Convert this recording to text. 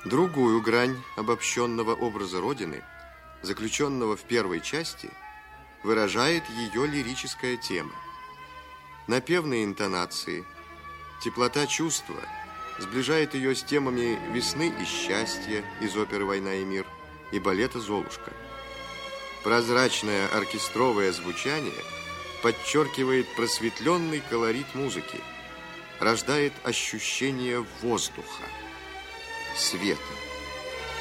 Другую грань обобщенного образа Родины, заключенного в первой части, выражает ее лирическая тема. Напевные интонации, теплота чувства сближает ее с темами «Весны и счастья» из оперы «Война и мир» и балета «Золушка». Прозрачное оркестровое звучание подчеркивает просветленный колорит музыки, рождает ощущение воздуха, света.